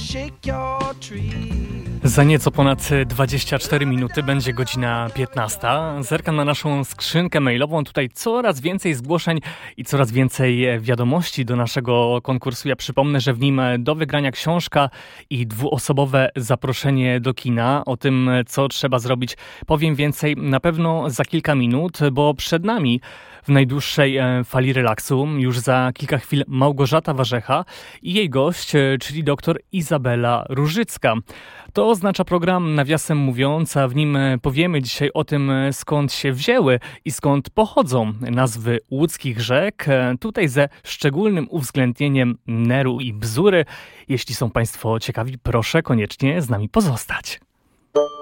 Za nieco ponad 24 minuty będzie godzina 15. Zerkam na naszą skrzynkę mailową. Tutaj coraz więcej zgłoszeń i coraz więcej wiadomości do naszego konkursu. Ja przypomnę, że w nim do wygrania książka i dwuosobowe zaproszenie do kina. O tym, co trzeba zrobić, powiem więcej na pewno za kilka minut, bo przed nami w najdłuższej fali relaksu już za kilka chwil Małgorzata Warzecha i jej gość, czyli dr Izabela Różycka. To oznacza program, nawiasem mówiąc, a w nim powiemy dzisiaj o tym, skąd się wzięły i skąd pochodzą nazwy łódzkich rzek. Tutaj ze szczególnym uwzględnieniem Neru i Bzury. Jeśli są Państwo ciekawi, proszę koniecznie z nami pozostać.